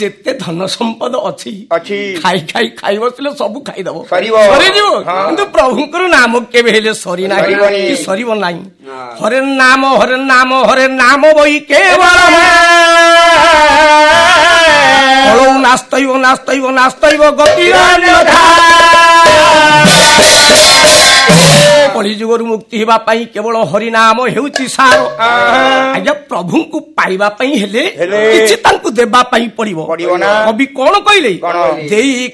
ଯେତେ ଧନ ସମ୍ପଦ ଅଛି ଖାଇ ଖାଇ ଖାଇ ବସିଲେ ସବୁ ଖାଇଦବ ସରିଯିବ କିନ୍ତୁ ପ୍ରଭୁଙ୍କର ନାମ କେବେ ହେଲେ ସରି ନାହିଁ ସରିବ ନାହିଁ ହରେ ନାମ ହରେ ନାମ ହରେ ନାମ ବହି କେବଳ ନାସ୍ତୈବ ନାସ୍ତୈବ ନାସ୍ତୈବ ଗତିର କଳିଯୁଗରୁ ମୁକ୍ତି ହେବା ପାଇଁ କେବଳ ହରିନାମ ହେଉଛି ସାର ଆଜ୍ଞା ପ୍ରଭୁଙ୍କୁ ପାଇବା ପାଇଁ ହେଲେ କିଛି ତାଙ୍କୁ ଦେବା ପାଇଁ ପଡିବ କବି କଣ କହିଲେ ଦେଇ